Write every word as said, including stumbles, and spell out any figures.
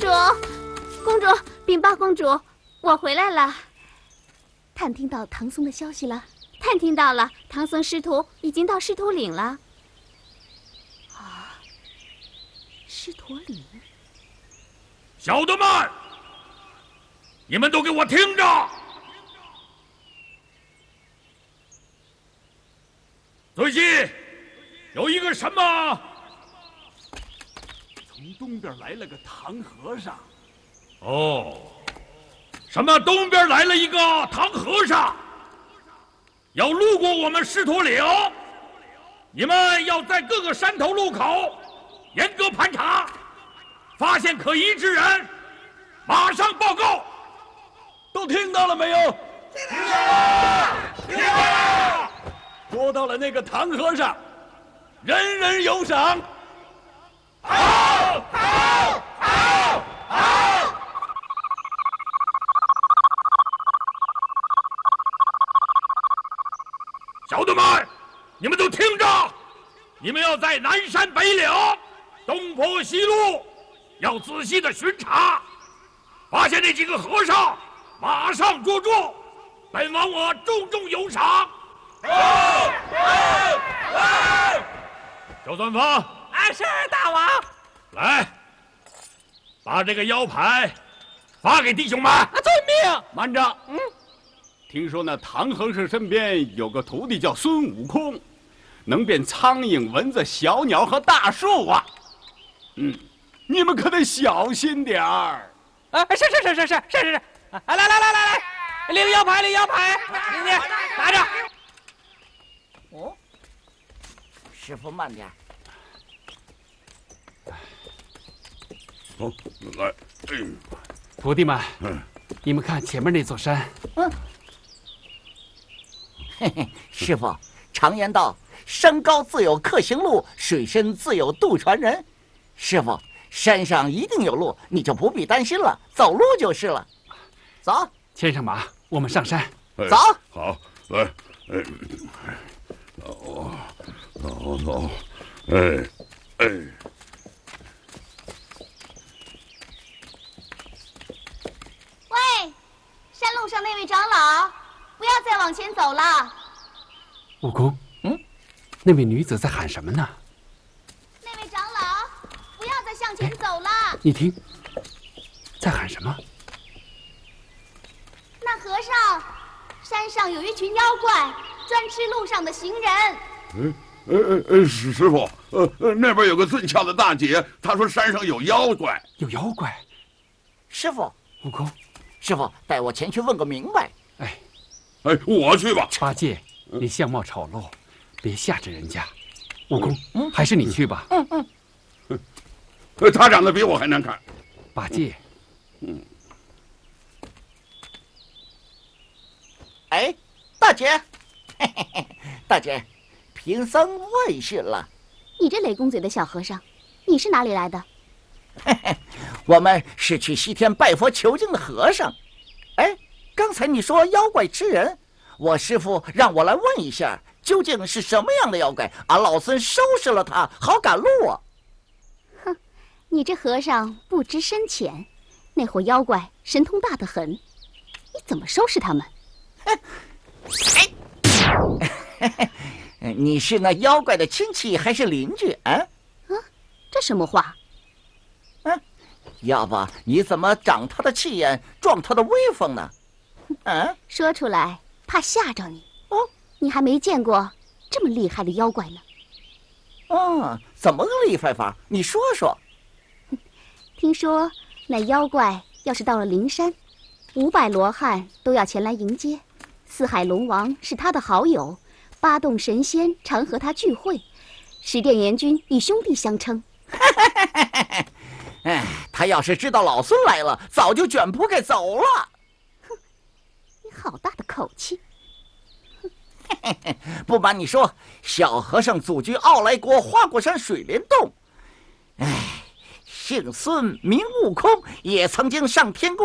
主，公主，禀报公主，我回来了。探听到唐僧的消息了？探听到了，唐僧师徒已经到狮驼岭了。啊，狮驼岭！ 小的们，你们都给我听着！最近有一个什么？ 从东边来了个唐和尚。 哦，什么？东边来了一个唐和尚，要路过我们狮驼岭，你们要在各个山头路口严格盘查，发现可疑之人，马上报告。 都听到了没有？ 听到了，听到了。 捉到了那个唐和尚，人人有赏。 好，好，好，好。小的们，你们都听着，你们要在南山北岭、东坡西路，要仔细的巡查，发现那几个和尚，马上捉住，本王我重重有赏。好，好，好。周算峰， 啊，是大王。 来，把这个腰牌发给弟兄们。 啊，遵命。 慢着，嗯，听说那唐和尚身边有个徒弟叫孙悟空，能变苍蝇、蚊子、小鸟和大树啊。嗯，你们可得小心点儿。 啊，是是是是是是是是。啊，来来来来来，领腰牌，领腰牌，你你拿着。 哦，师傅慢点。 哦，来， 嗯，徒弟们，嗯，你们看前面那座山。 嗯，嘿嘿，师傅，常言道，山高自有客行路，水深自有渡船人。师傅，山上一定有路，你就不必担心了，走路就是了。走， 牵上马，我们上山。 走。 好，来，哎，走，走走，哎，哎。 喂，山路上那位长老，不要再往前走了。 悟空， 嗯， 那位女子在喊什么呢？ 那位长老，不要再向前走了。 你听，在喊什么？ 那和尚，山上有一群妖怪，专吃路上的行人。 嗯，呃呃呃，师师傅，呃呃，那边有个俊俏的大姐，她说山上有妖怪。 有妖怪？ 师傅， 悟空， 师傅，带我前去问个明白。 哎， 哎，我去吧。 八戒，你相貌丑陋，别吓着人家。悟空，嗯，还是你去吧。 嗯嗯。 呃，他长得比我还难看。 八戒， 嗯。 哎，大姐，嘿嘿嘿，大姐，贫僧问讯了。 你这雷公嘴的小和尚，你是哪里来的？ 嘿嘿，我们是去西天拜佛求经的和尚。哎，刚才你说妖怪吃人，我师父让我来问一下，究竟是什么样的妖怪？俺老孙收拾了他，好赶路啊！ 哼，你这和尚不知深浅，那伙妖怪神通大得很，你怎么收拾他们？ 哎，你是那妖怪的亲戚还是邻居啊？ 啊，这什么话？ 嗯，要不你怎么长他的气焰，壮他的威风呢？嗯， 说出来怕吓着你。 哦， 你还没见过这么厉害的妖怪呢。 哦，怎么个厉害法？你说说。 听说那妖怪要是到了灵山，五百罗汉都要前来迎接。四海龙王是他的好友，八洞神仙常和他聚会，十殿阎君以兄弟相称。 哎，他要是知道老孙来了，早就卷铺盖走了。 哼，你好大的口气！ 不瞒你说，小和尚祖居傲来国花果山水帘洞。哎，姓孙名悟空，也曾经上天宫。